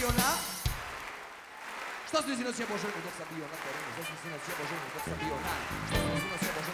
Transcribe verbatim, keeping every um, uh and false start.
bio na... Što si mi sinoć jebo ženu dok sam bio na terenu? Što si mi sinoć jebo ženu dok sam bio na... Što si mi sinoć jebo ženu